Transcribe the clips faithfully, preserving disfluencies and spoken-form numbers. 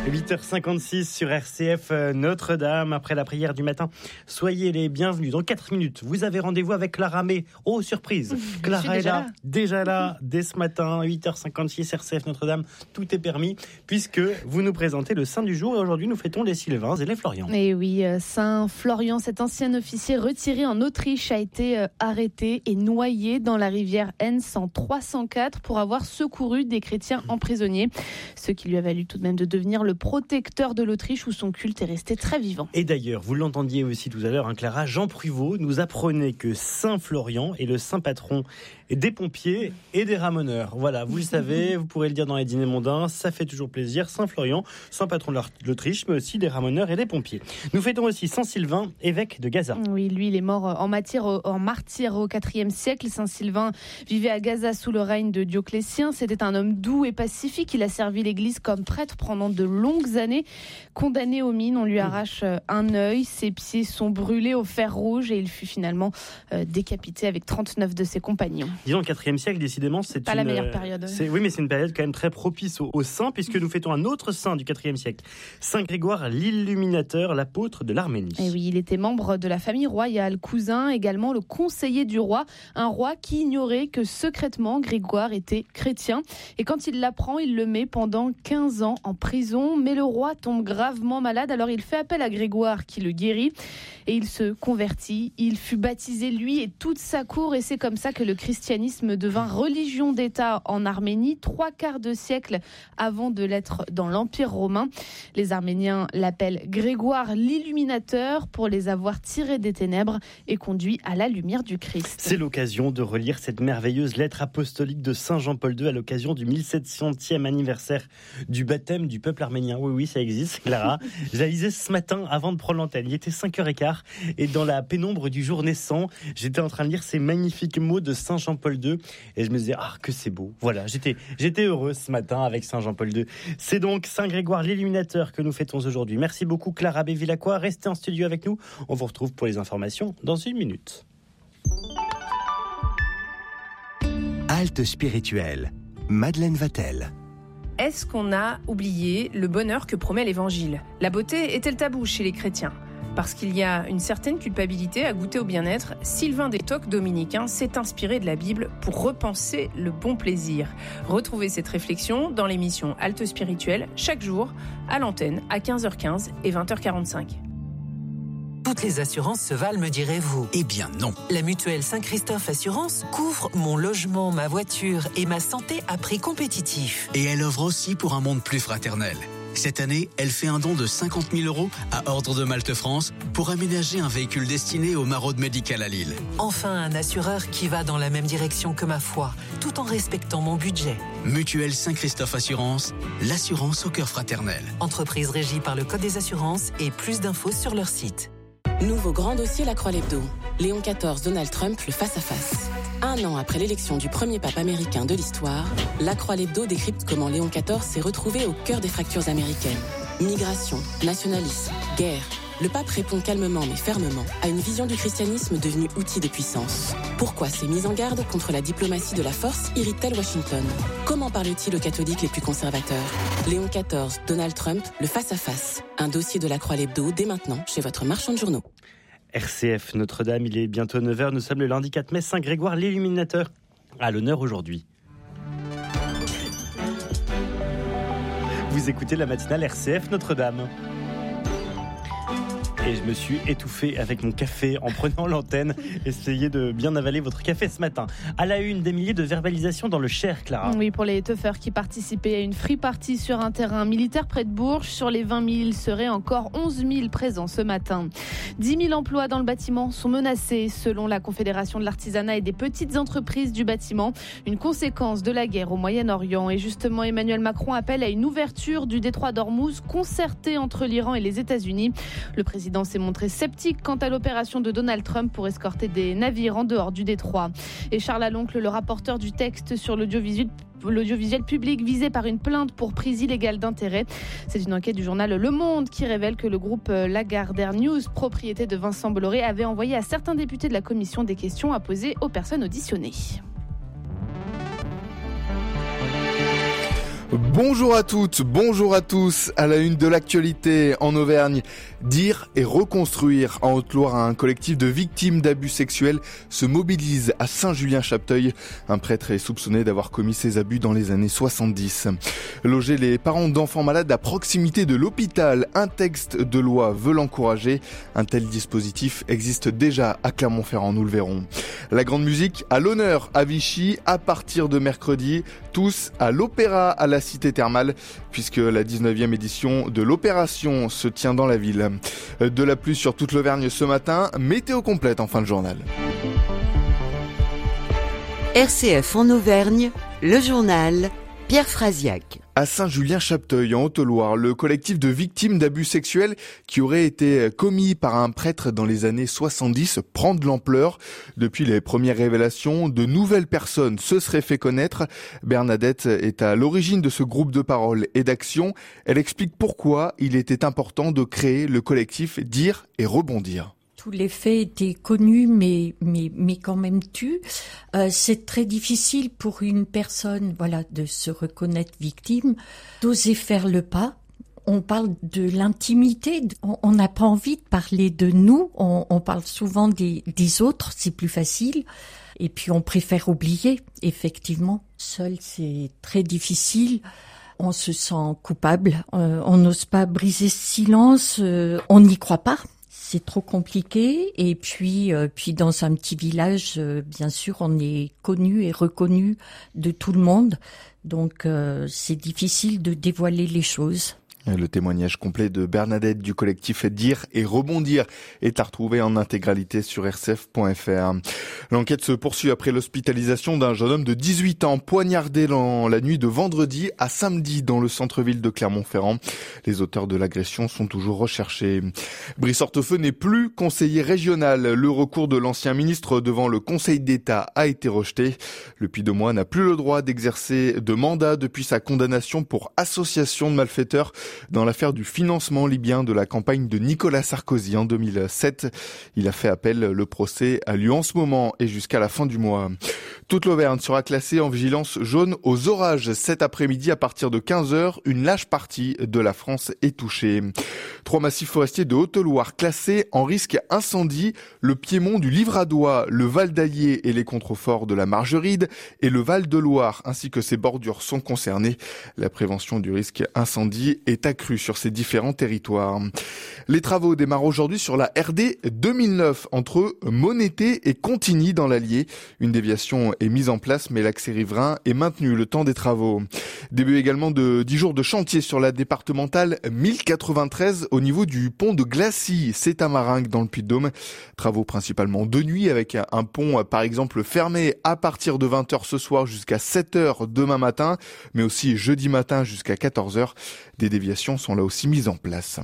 huit heures cinquante-six sur R C F Notre-Dame. Après la prière du matin, soyez les bienvenus. Dans quatre minutes, vous avez rendez-vous avec Clara May. Oh, surprise, Clara est là, déjà là, dès ce matin, huit heures cinquante-six, R C F Notre-Dame. Tout est permis, puisque vous nous présentez le saint du jour. Et aujourd'hui, nous fêtons les Sylvains et les Florians. Et oui, Saint Florian, cet ancien officier retiré en Autriche, a été arrêté et noyé dans la rivière Enns en trois cent quatre pour avoir secouru des chrétiens emprisonnés. Ce qui lui a valu tout de même de devenir le protecteur de l'Autriche où son culte est resté très vivant. Et d'ailleurs, vous l'entendiez aussi tout à l'heure, hein, Clara, Jean Pruvot nous apprenait que Saint Florian est le saint patron des pompiers et des ramoneurs. Voilà, vous le savez, vous pourrez le dire dans les dîners mondains, ça fait toujours plaisir. Saint Florian, saint patron de l'Autriche, mais aussi des ramoneurs et des pompiers. Nous fêtons aussi Saint Sylvain, évêque de Gaza. Oui, lui, il est mort en, matière, en martyr au quatrième siècle. Saint Sylvain vivait à Gaza sous le règne de Dioclétien. C'était un homme doux et pacifique. Il a servi l'Église comme prêtre pendant de longues années. Condamné aux mines, on lui arrache un œil. Ses pieds sont brûlés au fer rouge et il fut finalement euh, décapité avec trente-neuf de ses compagnons. Disons, le quatrième siècle, décidément, c'est pas une, la meilleure période. C'est, oui, mais c'est une période quand même très propice aux, aux saints, puisque nous fêtons un autre saint du quatrième siècle, Saint Grégoire l'Illuminateur, l'apôtre de l'Arménie. Et oui, il était membre de la famille royale, cousin également le conseiller du roi, un roi qui ignorait que secrètement Grégoire était chrétien. Et quand il l'apprend, il le met pendant quinze ans en prison. Mais le roi tombe gravement malade, alors il fait appel à Grégoire qui le guérit. Et il se convertit. Il fut baptisé, lui et toute sa cour. Et c'est comme ça que le christianisme devint religion d'État en Arménie, trois quarts de siècle avant de l'être dans l'Empire romain. Les Arméniens l'appellent Grégoire l'Illuminateur pour les avoir tirés des ténèbres et conduits à la lumière du Christ. C'est l'occasion de relire cette merveilleuse lettre apostolique de Saint Jean-Paul deux à l'occasion du mille sept centième anniversaire du baptême du peuple arménien. Oui, oui, ça existe, Clara. Je la lisais ce matin avant de prendre l'antenne. Il était cinq heures quinze et dans la pénombre du jour naissant, j'étais en train de lire ces magnifiques mots de Saint Jean-Paul deux et je me disais, ah, que c'est beau. Voilà, j'étais, j'étais heureux ce matin avec Saint Jean-Paul deux. C'est donc Saint Grégoire l'Illuminateur que nous fêtons aujourd'hui. Merci beaucoup, Clara Bévilacqua. Restez en studio avec nous. On vous retrouve pour les informations dans une minute. Halte spirituelle. Madeleine Vatel. Est-ce qu'on a oublié le bonheur que promet l'Évangile ? La beauté est-elle tabou chez les chrétiens ? Parce qu'il y a une certaine culpabilité à goûter au bien-être, Sylvain Détoc, dominicain, s'est inspiré de la Bible pour repenser le bon plaisir. Retrouvez cette réflexion dans l'émission Halte spirituelle, chaque jour, à l'antenne, à quinze heures quinze et vingt heures quarante-cinq. Toutes les assurances se valent, me direz-vous. Eh bien non. La mutuelle Saint-Christophe Assurance couvre mon logement, ma voiture et ma santé à prix compétitif. Et elle offre aussi pour un monde plus fraternel. Cette année, elle fait un don de cinquante mille euros à Ordre de Malte France pour aménager un véhicule destiné aux maraudes médicales à Lille. Enfin, un assureur qui va dans la même direction que ma foi, tout en respectant mon budget. Mutuelle Saint-Christophe Assurance, l'assurance au cœur fraternel. Entreprise régie par le Code des assurances et plus d'infos sur leur site. Nouveau grand dossier La Croix-Lebdo. Léon quatorze, Donald Trump, le face-à-face. Un an après l'élection du premier pape américain de l'histoire, La Croix-Lebdo décrypte comment Léon quatorze s'est retrouvé au cœur des fractures américaines. Migration, nationalisme, guerre. Le pape répond calmement mais fermement à une vision du christianisme devenue outil de puissance. Pourquoi ces mises en garde contre la diplomatie de la force irritent-elles Washington ? Comment parle-t-il aux catholiques les plus conservateurs ? Léon quatorze, Donald Trump, le face-à-face. Un dossier de La Croix-Lebdo dès maintenant chez votre marchand de journaux. R C F Notre-Dame, il est bientôt neuf heures. Nous sommes le lundi quatre mai. Saint Grégoire l'Illuminateur à l'honneur aujourd'hui. Vous écoutez la matinale R C F Notre-Dame. Et je me suis étouffé avec mon café en prenant l'antenne. Essayez de bien avaler votre café ce matin. À la une, des milliers de verbalisations dans le Cher, Clara. Oui, pour les teufeurs qui participaient à une free party sur un terrain militaire près de Bourges. Sur les vingt mille, il serait encore onze mille présents ce matin. dix mille emplois dans le bâtiment sont menacés, selon la Confédération de l'artisanat et des petites entreprises du bâtiment. Une conséquence de la guerre au Moyen-Orient. Et justement, Emmanuel Macron appelle à une ouverture du détroit d'Ormuz concertée entre l'Iran et les États-Unis. Le président s'est montré sceptique quant à l'opération de Donald Trump pour escorter des navires en dehors du détroit. Et Charles Aloncle, le rapporteur du texte sur l'audiovisuel, l'audiovisuel public visé par une plainte pour prise illégale d'intérêt. C'est une enquête du journal Le Monde qui révèle que le groupe Lagardère News, propriété de Vincent Bolloré, avait envoyé à certains députés de la commission des questions à poser aux personnes auditionnées. Bonjour à toutes, bonjour à tous. À la une de l'actualité en Auvergne, dire et reconstruire. En Haute-Loire, un collectif de victimes d'abus sexuels se mobilise à Saint-Julien-Chapteuil. Un prêtre est soupçonné d'avoir commis ces abus dans les années soixante-dix. Loger les parents d'enfants malades à proximité de l'hôpital, un texte de loi veut l'encourager. Un tel dispositif existe déjà à Clermont-Ferrand, nous le verrons. La grande musique à l'honneur à Vichy à partir de mercredi. Tous à l'Opéra à la Cité Thermale, puisque la dix-neuvième édition de l'opération se tient dans la ville. De la pluie sur toute l'Auvergne ce matin, météo complète en fin de journal. R C F en Auvergne, le journal Pierre Frasiac. À Saint-Julien-Chapteuil, en Haute-Loire, le collectif de victimes d'abus sexuels qui auraient été commis par un prêtre dans les années soixante-dix prend de l'ampleur. Depuis les premières révélations, de nouvelles personnes se seraient fait connaître. Bernadette est à l'origine de ce groupe de parole et d'action. Elle explique pourquoi il était important de créer le collectif Dire et Rebondir. Tous les faits étaient connus, mais mais mais quand même tus. Euh, c'est très difficile pour une personne, voilà, de se reconnaître victime, d'oser faire le pas. On parle de l'intimité. On n'a pas envie de parler de nous. On, on parle souvent des des autres. C'est plus facile. Et puis on préfère oublier. Effectivement, seul c'est très difficile. On se sent coupable. Euh, on n'ose pas briser ce silence. Euh, on n'y croit pas. C'est trop compliqué et puis euh, puis dans un petit village, euh, bien sûr, on est connu et reconnu de tout le monde, donc euh, c'est difficile de dévoiler les choses. Le témoignage complet de Bernadette du collectif Dire et Rebondir est à retrouver en intégralité sur r c f point f r. L'enquête se poursuit après l'hospitalisation d'un jeune homme de dix-huit ans poignardé dans la nuit de vendredi à samedi dans le centre-ville de Clermont-Ferrand. Les auteurs de l'agression sont toujours recherchés. Brice Hortefeux n'est plus conseiller régional. Le recours de l'ancien ministre devant le Conseil d'État a été rejeté. Le Puy-de-Dôme n'a plus le droit d'exercer de mandat depuis sa condamnation pour association de malfaiteurs dans l'affaire du financement libyen de la campagne de Nicolas Sarkozy en deux mille sept. Il a fait appel. Le procès a lieu en ce moment et jusqu'à la fin du mois. Toute l'Auvergne sera classée en vigilance jaune aux orages cet après-midi à partir de quinze heures. Une large partie de la France est touchée. Trois massifs forestiers de Haute-Loire classés en risque incendie. Le piémont du Livradois, le Val d'Allier et les contreforts de la Margeride et le Val de Loire ainsi que ses bordures sont concernés. La prévention du risque incendie est accrue sur ces différents territoires. Les travaux démarrent aujourd'hui sur la R D deux mille neuf entre Monété et Contigny dans l'Allier. Une déviation est mise en place mais l'accès riverain est maintenu le temps des travaux. Début également de dix jours de chantier sur la départementale mille quatre-vingt-treize au niveau du pont de Glacy, c'est à Maringue dans le Puy-de-Dôme. Travaux principalement de nuit avec un pont par exemple fermé à partir de vingt heures ce soir jusqu'à sept heures demain matin, mais aussi jeudi matin jusqu'à quatorze heures. Des déviations sont là aussi mises en place.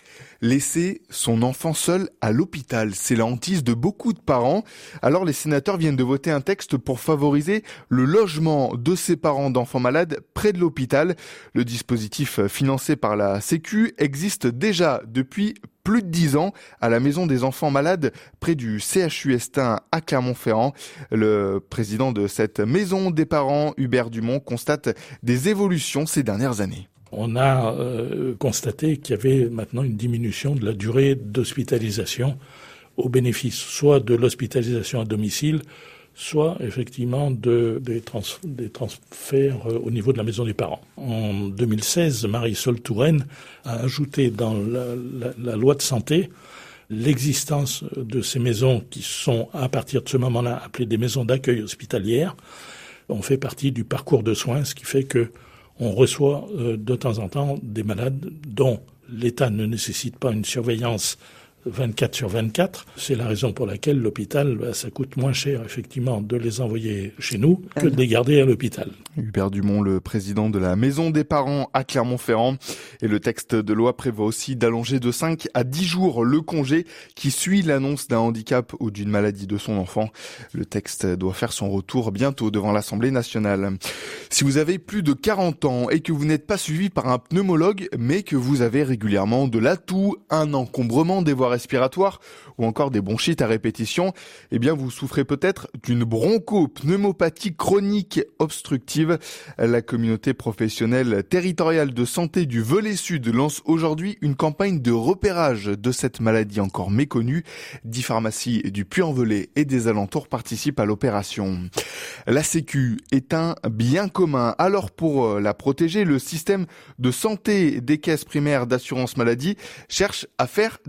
Laisser son enfant seul à l'hôpital, c'est la hantise de beaucoup de parents. Alors les sénateurs viennent de voter un texte pour favoriser le logement de ces parents d'enfants malades près de l'hôpital. Le dispositif financé par la Sécu existe déjà depuis plus de dix ans à la maison des enfants malades près du C H U Estin à Clermont-Ferrand. Le président de cette maison des parents, Hubert Dumont, constate des évolutions ces dernières années. On a euh, constaté qu'il y avait maintenant une diminution de la durée d'hospitalisation au bénéfice soit de l'hospitalisation à domicile, soit effectivement de, des, trans, des transferts euh, au niveau de la maison des parents. En deux mille seize, Marisol Touraine a ajouté dans la, la, la loi de santé l'existence de ces maisons qui sont à partir de ce moment-là appelées des maisons d'accueil hospitalières. On fait partie du parcours de soins, ce qui fait que on reçoit euh, de temps en temps des malades dont l'État ne nécessite pas une surveillance vingt-quatre sur vingt-quatre. C'est la raison pour laquelle l'hôpital, bah, ça coûte moins cher, effectivement, de les envoyer chez nous que de les garder à l'hôpital. Hubert Dumont, le président de la Maison des Parents à Clermont-Ferrand. Et le texte de loi prévoit aussi d'allonger de cinq à dix jours le congé qui suit l'annonce d'un handicap ou d'une maladie de son enfant. Le texte doit faire son retour bientôt devant l'Assemblée nationale. Si vous avez plus de quarante ans et que vous n'êtes pas suivi par un pneumologue, mais que vous avez régulièrement de la toux, un encombrement des voies respiratoire ou encore des bronchites à répétition, eh bien vous souffrez peut-être d'une bronchopneumopathie chronique obstructive. La communauté professionnelle territoriale de santé du Velay Sud lance aujourd'hui une campagne de repérage de cette maladie encore méconnue. Dix pharmacies du Puy-en-Velay et des alentours participent à l'opération. La Sécu est un bien commun. Alors pour la protéger, le système de santé des caisses primaires d'assurance maladie cherche à faire